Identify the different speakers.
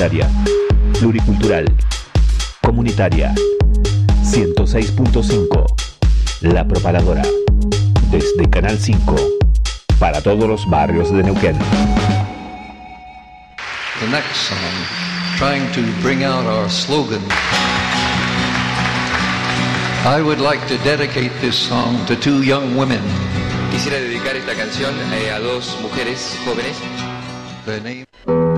Speaker 1: solidaria, pluricultural, comunitaria. 106.5, La Propaladora. Desde Canal 5, para todos los barrios de Neuquén.
Speaker 2: The next song, trying to bring out our slogan. I would like to dedicate this song to two young women.
Speaker 3: Quisiera dedicar esta canción a dos mujeres jóvenes.
Speaker 2: Their name